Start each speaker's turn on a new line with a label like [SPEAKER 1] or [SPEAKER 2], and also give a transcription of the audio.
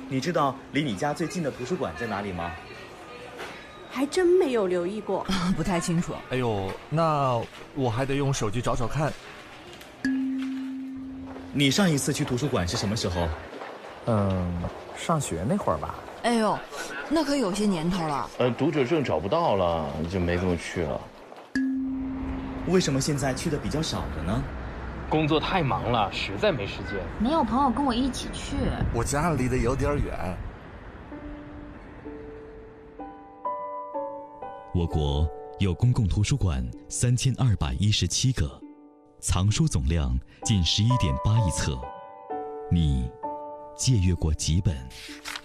[SPEAKER 1] 你知道离你家最近的图书馆在哪里吗？
[SPEAKER 2] 还真没有留意过，
[SPEAKER 3] 不太清楚。
[SPEAKER 4] 哎呦，那我还得用手机找找看。
[SPEAKER 1] 你上一次去图书馆是什么时候？
[SPEAKER 5] 上学那会儿吧。
[SPEAKER 3] 哎呦，那可有些年头了。
[SPEAKER 6] 读者证找不到了，就没怎么去了。
[SPEAKER 1] 为什么现在去的比较少了呢？
[SPEAKER 7] 工作太忙了，实在没时间。
[SPEAKER 8] 没有朋友跟我一起去。
[SPEAKER 4] 我家离得有点远。
[SPEAKER 9] 我国有公共图书馆3217个，藏书总量近11.8亿册。你借阅过几本？